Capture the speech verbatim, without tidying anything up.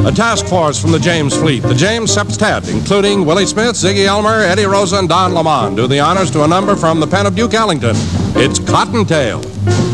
A task force from the James fleet, the James Septet, including Willie Smith, Ziggy Elmer, Eddie Rosa, and Don Lamont, do the honors to a number from the pen of Duke Ellington. It's Cottontail.